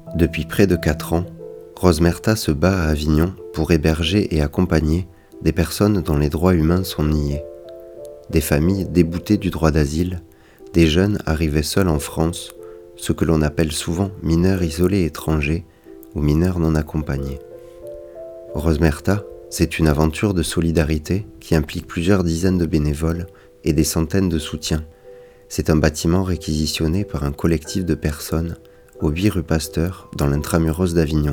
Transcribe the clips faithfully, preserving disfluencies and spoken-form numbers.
Depuis près de quatre ans, Rosmerta se bat à Avignon pour héberger et accompagner des personnes dont les droits humains sont niés. Des familles déboutées du droit d'asile, des jeunes arrivés seuls en France, ce que l'on appelle souvent mineurs isolés étrangers ou mineurs non accompagnés. Rosmerta, c'est une aventure de solidarité qui implique plusieurs dizaines de bénévoles et des centaines de soutiens. C'est un bâtiment réquisitionné par un collectif de personnes au huit rue Pasteur, dans l'intramuros d'Avignon.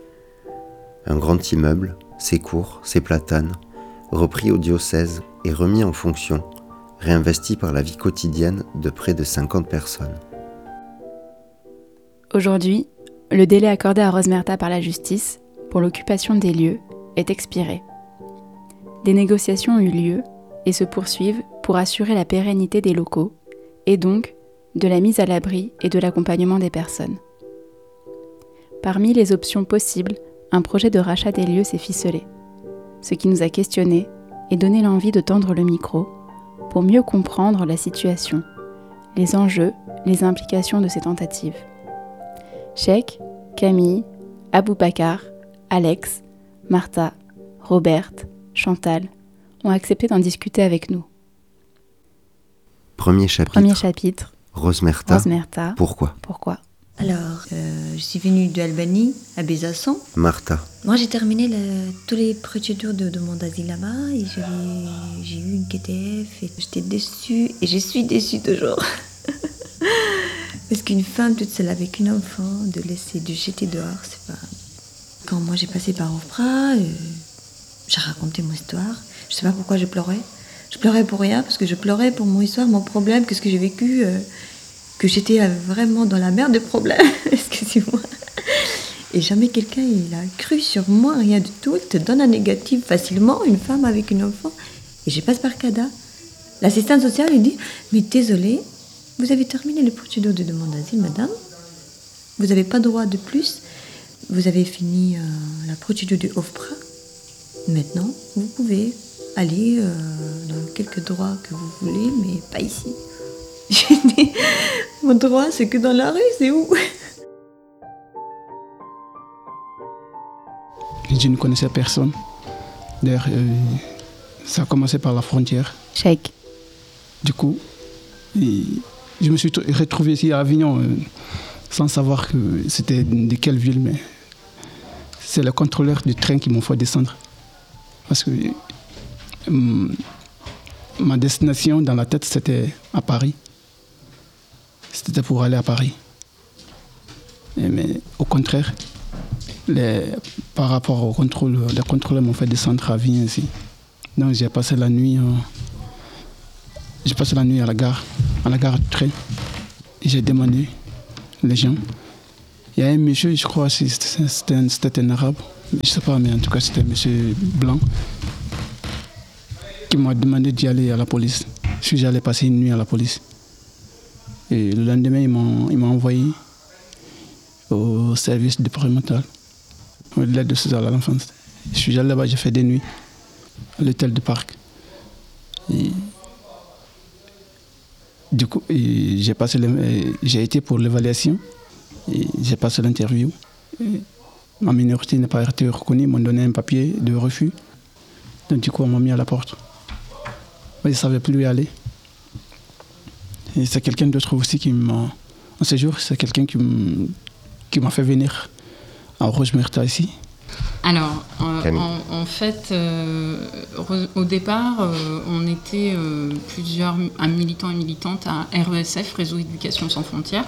Un grand immeuble, ses cours, ses platanes, repris au diocèse et remis en fonction, réinvesti par la vie quotidienne de près de cinquante personnes. Aujourd'hui, le délai accordé à Rosmerta par la justice pour l'occupation des lieux est expiré. Des négociations ont eu lieu et se poursuivent pour assurer la pérennité des locaux et donc de la mise à l'abri et de l'accompagnement des personnes. Parmi les options possibles, un projet de rachat des lieux s'est ficelé, ce qui nous a questionnés et donné l'envie de tendre le micro pour mieux comprendre la situation, les enjeux, les implications de ces tentatives. Cheikh, Camille, Aboubacar, Alex, Martha, Roberte, Chantal ont accepté d'en discuter avec nous. Premier chapitre. Premier chapitre. Rosmerta. Rosmerta. Pourquoi Pourquoi Alors, euh, je suis venue d'Albanie, à Besançon. Martha. Moi, j'ai terminé le, toutes les procédures de demande d'asile là-bas et j'ai, j'ai eu une Q T F et j'étais déçue et je suis déçue toujours. Parce qu'une femme toute seule avec une enfant, de laisser, de jeter dehors, c'est pas... Quand moi j'ai passé par Ofpra, euh, j'ai raconté mon histoire. Je sais pas pourquoi je pleurais. Je pleurais pour rien, parce que je pleurais pour mon histoire, mon problème, qu'est-ce que j'ai vécu, euh, que j'étais vraiment dans la merde de problèmes, excusez-moi. Et jamais quelqu'un il a cru sur moi, rien du tout. Il te donne un négatif facilement, une femme avec une enfant. Et je passe par CADA. L'assistante sociale lui dit, mais désolée, vous avez terminé les procédures de demande d'asile, madame. Vous n'avez pas droit de plus. Vous avez fini euh, la procédure du Ofpra. Maintenant, vous pouvez aller euh, dans quelques droits que vous voulez, mais pas ici. J'ai dit, mon droit, c'est que dans la rue, c'est où? Je ne connaissais personne. D'ailleurs, euh, ça a commencé par la frontière. Cheikh. Du coup, et je me suis t- retrouvé ici à Avignon euh, sans savoir que c'était de quelle ville, mais c'est le contrôleur du train qui m'a fait descendre. Parce que euh, ma destination dans la tête, c'était à Paris. C'était pour aller à Paris. Et, mais au contraire, les, par rapport au contrôle, les contrôleurs m'ont fait descendre à Avignon ici. Donc j'ai passé la nuit, euh, j'ai passé la nuit à la gare, à la gare de train. Et j'ai demandé les gens. Il y a un monsieur, je crois, c'était, c'était, un, c'était un arabe, je ne sais pas, mais en tout cas c'était un monsieur blanc qui m'a demandé d'y aller à la police. Je suis allé passer une nuit à la police. Et le lendemain, ils m'ont, ils m'ont envoyé au service départemental, de l'aide sociale à l'enfance. Je suis allé là-bas, j'ai fait des nuits à l'hôtel de Parc. Et du coup, et j'ai, passé le, j'ai été pour l'évaluation, et j'ai passé l'interview. Et ma minorité n'a pas été reconnue, ils m'ont donné un papier de refus. Donc du coup, on m'a mis à la porte. Je ne savais plus où aller. Et c'est quelqu'un d'autre aussi qui m'a... En ce jour, c'est quelqu'un qui, m... qui m'a fait venir à Rosmerta ici. Alors, euh, en, en fait, euh, au départ, euh, on était euh, plusieurs un militants et militantes à R E S F, Réseau Éducation Sans Frontières.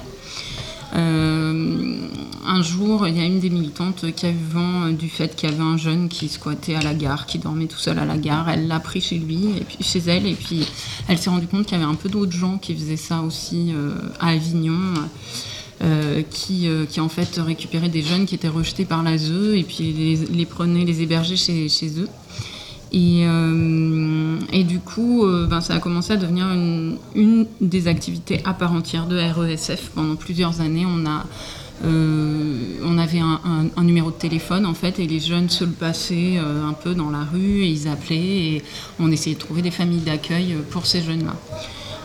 Euh, un jour, il y a une des militantes qui a eu vent du fait qu'il y avait un jeune qui squattait à la gare, qui dormait tout seul à la gare. Elle l'a pris chez lui, et puis, chez elle, et puis elle s'est rendue compte qu'il y avait un peu d'autres gens qui faisaient ça aussi euh, à Avignon, euh, qui, euh, qui en fait récupéraient des jeunes qui étaient rejetés par l'A S E et puis les, les prenaient, les hébergeaient chez, chez eux. Et, euh, et du coup, euh, ben, ça a commencé à devenir une, une des activités à part entière de R E S F. Pendant plusieurs années, on, a, euh, on avait un, un, un numéro de téléphone, en fait, et les jeunes se le passaient euh, un peu dans la rue, et ils appelaient, et on essayait de trouver des familles d'accueil pour ces jeunes-là.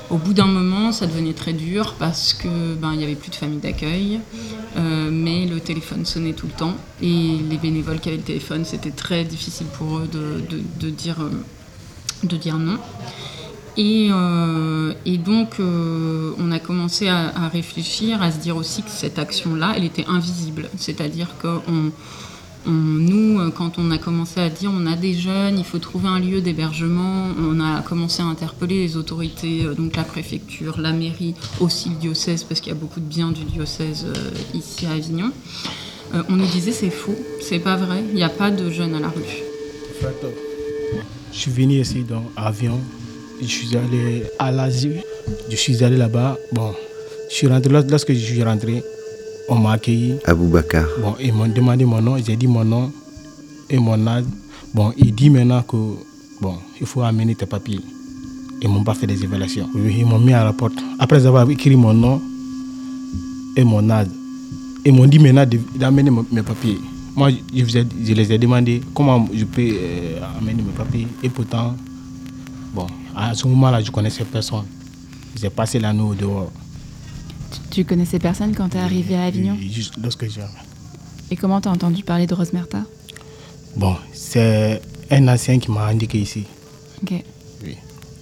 Au bout d'un moment, ça devenait très dur parce que ben, il n'y avait plus de famille d'accueil, euh, mais le téléphone sonnait tout le temps et les bénévoles qui avaient le téléphone, c'était très difficile pour eux de, de, de, dire, euh, de dire non. Et, euh, et donc, euh, on a commencé à, à réfléchir, à se dire aussi que cette action-là, elle était invisible. C'est-à-dire qu'on... On, nous, quand on a commencé à dire on a des jeunes, il faut trouver un lieu d'hébergement, on a commencé à interpeller les autorités, donc la préfecture, la mairie, aussi le diocèse, parce qu'il y a beaucoup de biens du diocèse euh, ici à Avignon. Euh, on nous disait c'est faux, c'est pas vrai, il n'y a pas de jeunes à la rue. En fait, je suis venu ici dans Avignon, je suis allé à l'asile, je suis allé là-bas. Bon, je suis rentré, lorsque je suis rentré, on m'a accueilli. Aboubacar. Bon, ils m'ont demandé mon nom, j'ai dit mon nom et mon âge. Bon, il dit maintenant que bon, il faut amener tes papiers. Ils ne m'ont pas fait des évaluations. Ils m'ont mis à la porte. Après avoir écrit mon nom et mon âge, ils m'ont dit maintenant d'amener mes papiers. Moi, je, vous ai, je les ai demandé comment je peux euh, amener mes papiers. Et pourtant, bon, à ce moment-là, je ne connaissais personne. J'ai passé la nuit au dehors. Tu connaissais personne quand tu es arrivé à Avignon ? Juste lorsque j'ai... Et comment tu as entendu parler de Rosmerta ? Bon, c'est un ancien qui m'a indiqué ici. Ok. Oui.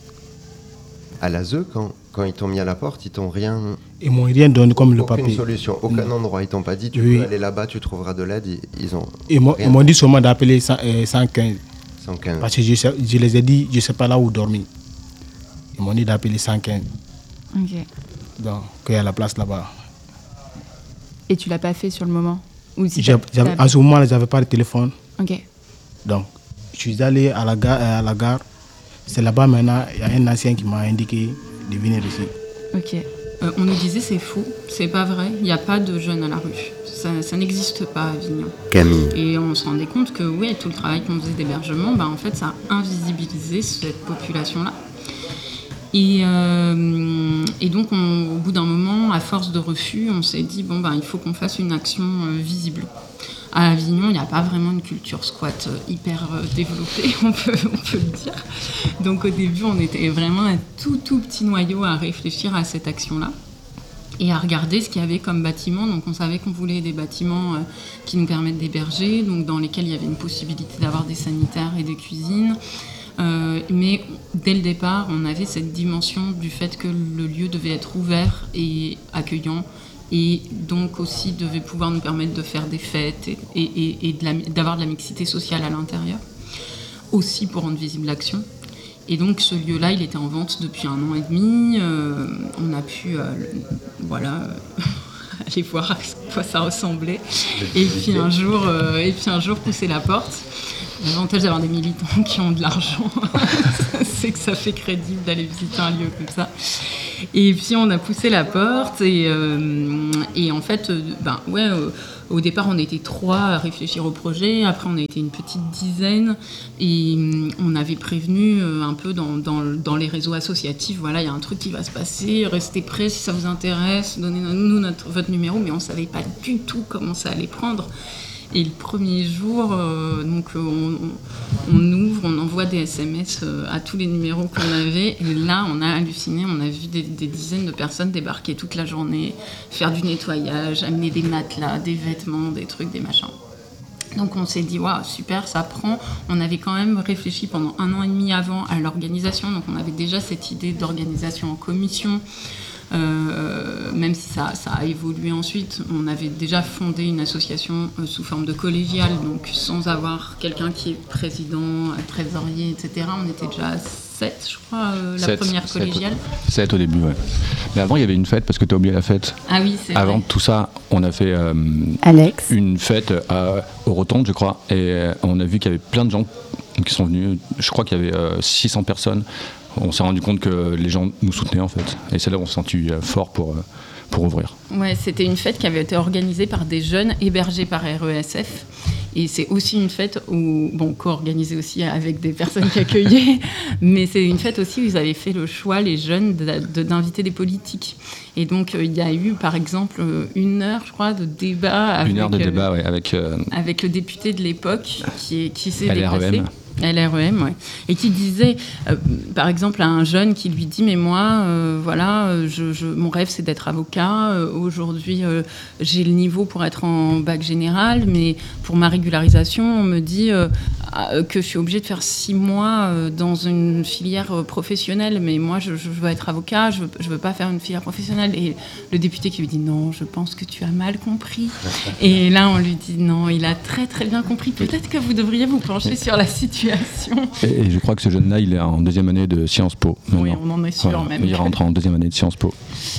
À l'A S E, quand, quand ils t'ont mis à la porte, ils t'ont rien... Ils m'ont rien donné comme le Aucune papier. solution, aucun Non. endroit. Ils t'ont pas dit tu Oui. peux aller là-bas, tu trouveras de l'aide. Ils, ils ont Ils m'ont, rien. ils m'ont dit seulement d'appeler cent quinze. cent quinze. Parce que je, sais- je les ai dit, je ne sais pas là où dormir. Ils m'ont dit d'appeler cent quinze. Ok. Donc, qu'il y a la place là-bas. Et tu l'as pas fait sur le moment ? Ou si J'ai- t'as- j'avais- t'as- en ce moment-là, je n'avais pas de téléphone. Ok. Donc, je suis allé à la gare. À la gare. C'est là-bas maintenant, il y a un ancien qui m'a indiqué de venir ici. Ok. Euh, on nous disait c'est faux, c'est pas vrai, il n'y a pas de jeunes à la rue. Ça, ça n'existe pas à Avignon. Camille. Et on se rendait compte que oui, tout le travail qu'on faisait d'hébergement, bah, en fait, ça a invisibilisé cette population-là. Et, euh, et donc, on, au bout d'un moment, à force de refus, on s'est dit bon, bah, il faut qu'on fasse une action euh, visible. À Avignon, il n'y a pas vraiment une culture squat euh, hyper euh, développée, on peut, on peut le dire. Donc, au début, on était vraiment un tout, tout petit noyau à réfléchir à cette action-là et à regarder ce qu'il y avait comme bâtiment. Donc, on savait qu'on voulait des bâtiments euh, qui nous permettent d'héberger, donc dans lesquels il y avait une possibilité d'avoir des sanitaires et des cuisines. Euh, mais dès le départ, on avait cette dimension du fait que le lieu devait être ouvert et accueillant et donc aussi devait pouvoir nous permettre de faire des fêtes et, et, et, et de la, d'avoir de la mixité sociale à l'intérieur, aussi pour rendre visible l'action. Et donc ce lieu-là, il était en vente depuis un an et demi. Euh, on a pu euh, le- voilà, euh, aller voir à quoi ça ressemblait. Et puis un jour, euh, et puis un jour pousser la porte. L'avantage d'avoir des militants qui ont de l'argent, c'est que ça fait crédible d'aller visiter un lieu comme ça. Et puis on a poussé la porte et, euh, et en fait, euh, ben, ouais, euh, au départ on était trois à réfléchir au projet, après on a été une petite dizaine et euh, on avait prévenu euh, un peu dans, dans, dans les réseaux associatifs, voilà, il y a un truc qui va se passer, restez prêts si ça vous intéresse, donnez-nous notre, votre numéro, mais on ne savait pas du tout comment ça allait prendre. Et le premier jour, euh, donc, euh, on, on ouvre, on envoie des S M S euh, à tous les numéros qu'on avait. Et là, on a halluciné. On a vu des, des dizaines de personnes débarquer toute la journée, faire du nettoyage, amener des matelas, des vêtements, des trucs, des machins. Donc on s'est dit, waouh, super, ça prend. On avait quand même réfléchi pendant un an et demi avant à l'organisation. Donc on avait déjà cette idée d'organisation en commission. Euh, même si ça, ça a évolué ensuite, on avait déjà fondé une association euh, sous forme de collégiale, donc sans avoir quelqu'un qui est président, euh, trésorier, et cetera. On était déjà à sept, je crois, euh, la Sept, première sept. collégiale. sept au début, ouais. Mais avant, il y avait une fête, parce que tu as oublié la fête. Ah oui, c'est Avant vrai. tout ça, on a fait euh, Alex. une fête à, au Rotonde, je crois, et euh, on a vu qu'il y avait plein de gens qui sont venus. Je crois qu'il y avait euh, six cents personnes. On s'est rendu compte que les gens nous soutenaient, en fait. Et c'est là où on s'est senti euh, fort pour, euh, pour ouvrir. Ouais, c'était une fête qui avait été organisée par des jeunes hébergés par R E S F. Et c'est aussi une fête où, bon, co-organisée aussi avec des personnes qui accueillaient, mais c'est une fête aussi où ils avaient fait le choix, les jeunes, de, de, d'inviter des politiques. Et donc, euh, il y a eu, par exemple, une heure, je crois, de débat avec, Une heure de euh, débat, ouais, avec... euh, avec le député de l'époque qui, est, qui s'est L R E M. déplacé. L R E M, ouais. Et qui disait, euh, par exemple, à un jeune qui lui dit, mais moi, euh, voilà, je, je, mon rêve c'est d'être avocat. Euh, aujourd'hui, euh, j'ai le niveau pour être en bac général, mais pour ma régularisation, on me dit euh, que je suis obligée de faire six mois euh, dans une filière professionnelle. Mais moi, je, je veux être avocat, je veux, je veux pas faire une filière professionnelle. Et le député qui lui dit, non, je pense que tu as mal compris. Et là, on lui dit, non, il a très très bien compris. Peut-être que vous devriez vous pencher sur la situation. Et, et je crois que ce jeune-là, il est en deuxième année de Sciences Po. Oui, on en est sûr voilà, même. Il rentre en deuxième année de Sciences Po.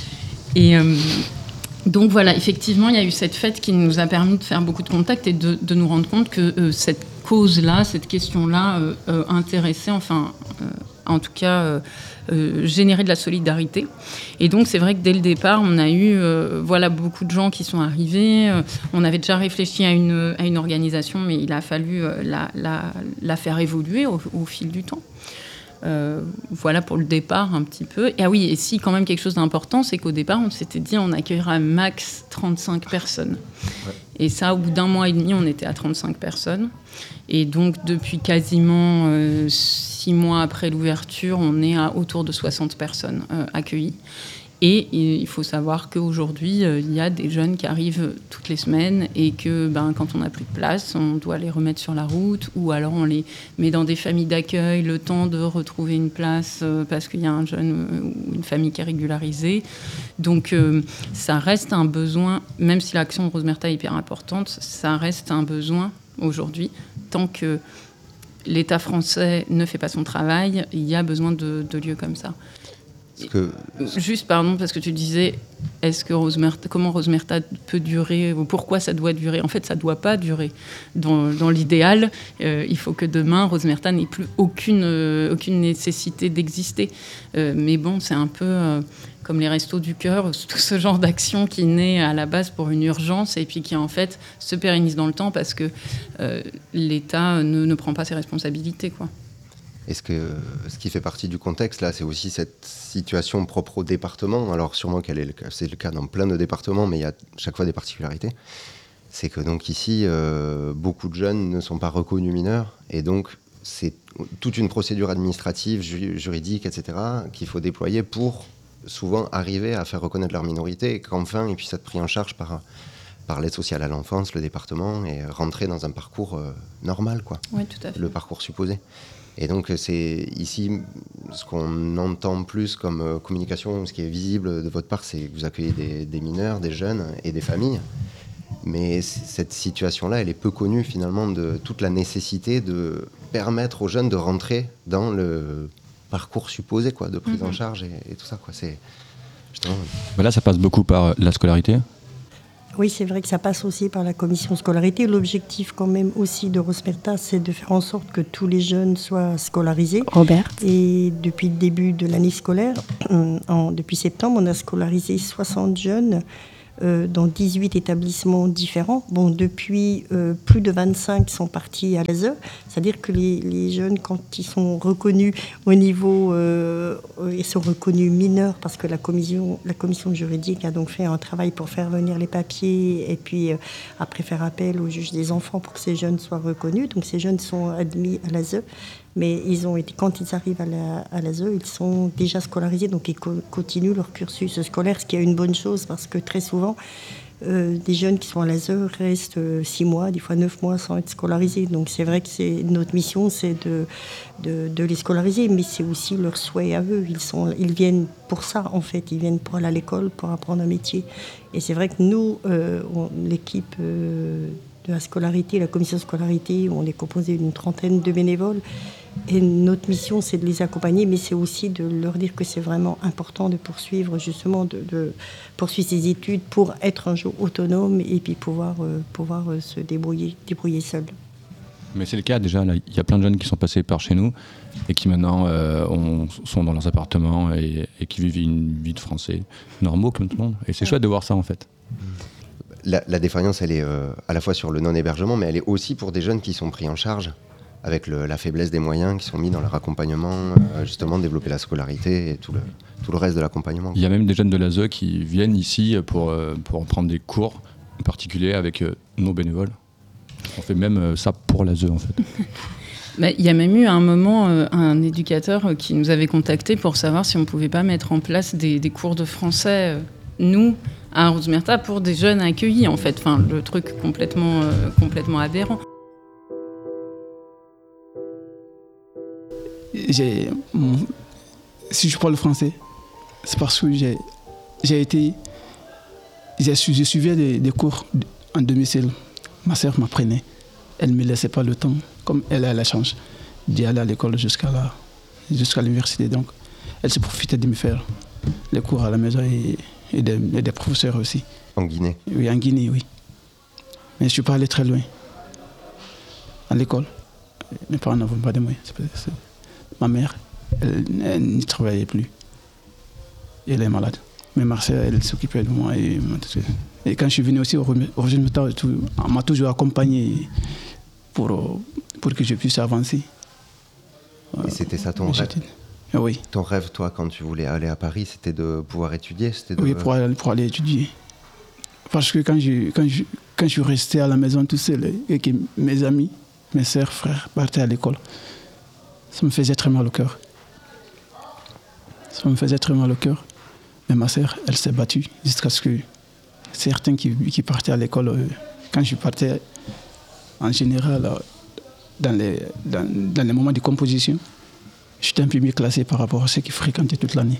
Et euh, donc voilà, effectivement, il y a eu cette fête qui nous a permis de faire beaucoup de contacts et de, de nous rendre compte que euh, cette cause-là, cette question-là euh, euh, intéressait, enfin, euh, en tout cas, euh, euh, générait de la solidarité. Et donc, c'est vrai que dès le départ, on a eu euh, voilà, beaucoup de gens qui sont arrivés. Euh, on avait déjà réfléchi à une, à une organisation, mais il a fallu euh, la, la, la faire évoluer au, au fil du temps. Euh, voilà pour le départ un petit peu. Et ah oui, et si quand même quelque chose d'important, c'est qu'au départ, on s'était dit on accueillera max trente-cinq personnes. Ouais. Et ça, au bout d'un mois et demi, on était à trente-cinq personnes. Et donc, depuis quasiment euh, six mois après l'ouverture, on est à autour de soixante personnes euh, accueillies. Et il faut savoir qu'aujourd'hui, euh, il y a des jeunes qui arrivent toutes les semaines et que ben, quand on n'a plus de place, on doit les remettre sur la route ou alors on les met dans des familles d'accueil, le temps de retrouver une place euh, parce qu'il y a un jeune euh, ou une famille qui est régularisée. Donc euh, ça reste un besoin, même si l'action de Rosemerta est hyper importante, ça reste un besoin aujourd'hui. Tant que l'État français ne fait pas son travail, il y a besoin de, de lieux comme ça. Que... Juste, pardon, parce que tu disais, est-ce que Rosemerta, comment Rosemerta peut durer, ou pourquoi ça doit durer ? En fait, ça ne doit pas durer. Dans, dans l'idéal, euh, il faut que demain, Rosemerta n'ait plus aucune, euh, aucune nécessité d'exister. Euh, mais bon, c'est un peu euh, comme les Restos du Cœur, tout ce genre d'action qui naît à la base pour une urgence et puis qui, en fait, se pérennise dans le temps parce que euh, l'État ne, ne prend pas ses responsabilités, quoi. Est-ce que ce qui fait partie du contexte, là, c'est aussi cette situation propre au département. Alors, sûrement qu'elle est le cas, c'est le cas dans plein de départements, mais il y a chaque fois des particularités. C'est que donc ici, euh, beaucoup de jeunes ne sont pas reconnus mineurs, et donc c'est toute une procédure administrative, ju- juridique, et cetera, qu'il faut déployer pour souvent arriver à faire reconnaître leur minorité, et qu'enfin ils puissent être pris en charge par, par l'aide sociale à l'enfance, le département, et rentrer dans un parcours euh, normal, quoi. Oui, tout à fait. Le parcours supposé. Et donc, c'est ici, ce qu'on entend plus comme euh, communication, ce qui est visible de votre part, c'est que vous accueillez des, des mineurs, des jeunes et des familles. Mais cette situation-là, elle est peu connue, finalement, de toute la nécessité de permettre aux jeunes de rentrer dans le parcours supposé, quoi, de prise mm-hmm. en charge et, et tout ça, quoi. C'est, justement... bah là, ça passe beaucoup par la scolarité. Oui, c'est vrai que ça passe aussi par la commission scolarité. L'objectif quand même aussi de Rosemerta, c'est de faire en sorte que tous les jeunes soient scolarisés. Robert. Et depuis le début de l'année scolaire, en, depuis septembre, on a scolarisé soixante jeunes euh, dans dix-huit établissements différents. Bon, depuis, euh, plus de vingt-cinq sont partis à l'A S E. C'est-à-dire que les, les jeunes, quand ils sont reconnus au niveau... Euh, ils sont reconnus mineurs parce que la commission, la commission juridique a donc fait un travail pour faire venir les papiers et puis euh, après faire appel au juge des enfants pour que ces jeunes soient reconnus. Donc ces jeunes sont admis à l'A S E. Mais ils ont été, quand ils arrivent à la, à l'A S E, ils sont déjà scolarisés, donc ils co- continuent leur cursus scolaire, ce qui est une bonne chose parce que très souvent, euh, des jeunes qui sont à l'A S E restent euh, six mois, des fois neuf mois sans être scolarisés. Donc c'est vrai que c'est, notre mission, c'est de, de, de les scolariser, mais c'est aussi leur souhait à eux. Ils, sont, ils viennent pour ça, en fait. Ils viennent pour aller à l'école, pour apprendre un métier. Et c'est vrai que nous, euh, on, l'équipe... Euh, de la scolarité, la commission scolarité, on est composé d'une trentaine de bénévoles. Et notre mission, c'est de les accompagner, mais c'est aussi de leur dire que c'est vraiment important de poursuivre, justement, de, de poursuivre ses études pour être un jour autonome et puis pouvoir, euh, pouvoir euh, se débrouiller, débrouiller seul. Mais c'est le cas déjà, il y a plein de jeunes qui sont passés par chez nous et qui maintenant euh, ont, sont dans leurs appartements et, et qui vivent une vie de Français normaux comme tout le monde. Et c'est ouais. chouette de voir ça, en fait. La, la défaillance, elle est euh, à la fois sur le non-hébergement, mais elle est aussi pour des jeunes qui sont pris en charge avec le, la faiblesse des moyens qui sont mis dans leur accompagnement, euh, justement développer la scolarité et tout le, tout le reste de l'accompagnement. Il y a même des jeunes de l'A S E qui viennent ici pour, euh, pour prendre des cours particuliers avec euh, nos bénévoles. On fait même euh, ça pour l'A S E, en fait. Bah, y a même eu à un moment euh, un éducateur euh, qui nous avait contactés pour savoir si on ne pouvait pas mettre en place des, des cours de français, euh, nous, à Rosmerta, pour des jeunes accueillis, en fait. Enfin, le truc complètement, euh, complètement aberrant. J'ai, mon, si je parle français, c'est parce que j'ai, j'ai été... J'ai, je suivais des, des cours en domicile. Ma sœur m'apprenait. Elle ne me laissait pas le temps, comme elle a la chance d'y aller à l'école jusqu'à, la, jusqu'à l'université. Donc, elle se profitait de me faire les cours à la maison et, et, des, et des professeurs aussi. En Guinée? Oui, en Guinée, oui. Mais je ne suis pas allé très loin. À l'école, mes parents n'avaient pas de moyens. C'est, c'est, ma mère, elle, elle n'y travaillait plus. Elle est malade. Mais ma sœur, elle s'occupait de moi. Et, et quand je suis venu aussi au Rosmerta, on m'a toujours accompagné pour, pour que je puisse avancer. Et c'était ça ton rêve? Oui. Ton rêve, toi, quand tu voulais aller à Paris, c'était de pouvoir étudier? C'était de... Oui, pour aller, pour aller étudier. Parce que quand je, quand, je, quand je suis resté à la maison tout seul et que mes amis, mes sœurs, frères partaient à l'école, ça me faisait très mal au cœur. Ça me faisait très mal au cœur. Mais ma sœur, elle s'est battue jusqu'à ce que certains qui, qui partaient à l'école, euh, quand je partais en général euh, dans, les, dans, dans les moments de composition, j'étais un peu mieux classé par rapport à ceux qui fréquentaient toute l'année.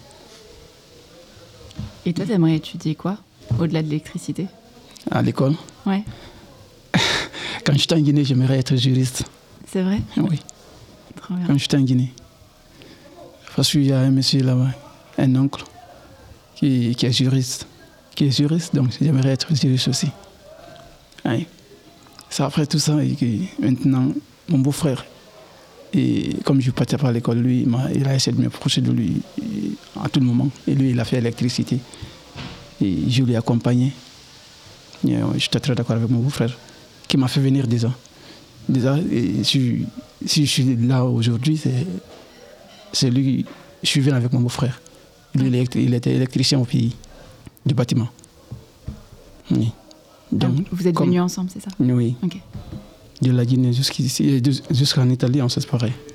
Et toi, t'aimerais étudier quoi, au-delà de l'électricité? À l'école? Ouais. Quand j'étais en Guinée, j'aimerais être juriste. C'est vrai? Oui. Trop bien. Quand j'étais en Guinée. Parce qu'il y a un monsieur là-bas, un oncle, Qui, qui est juriste, qui est juriste, donc j'aimerais être juriste aussi. Oui. C'est après tout ça, et que maintenant, mon beau-frère, et comme je ne partais pas à l'école, lui, il, m'a, il a essayé de m'approcher de lui à tout moment. Et lui, il a fait l'électricité. Et je l'ai accompagné. Et j'étais très d'accord avec mon beau-frère, qui m'a fait venir déjà. Déjà, et si, si je suis là aujourd'hui, c'est, c'est lui, je suis venu avec mon beau-frère. Lui, il était électricien au pays, du bâtiment. Oui. Donc, ah, vous êtes comme... venus ensemble, c'est ça? Oui. Okay. De la Guinée jusqu'ici, jusqu'en Italie, on se séparait.